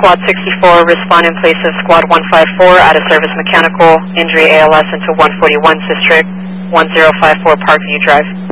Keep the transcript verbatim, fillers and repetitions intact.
Squad sixty-four, respond in place of Squad one five four, out of service mechanical, injury A L S into one forty-one, District one zero five four Parkview Drive.